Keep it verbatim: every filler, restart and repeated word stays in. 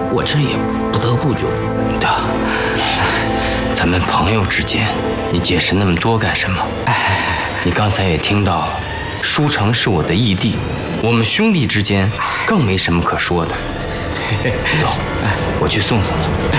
我这也不得不就。 的，咱们朋友之间，你解释那么多干什么？你刚才也听到了，舒城是我的义弟，我们兄弟之间更没什么可说的。走，我去送送他。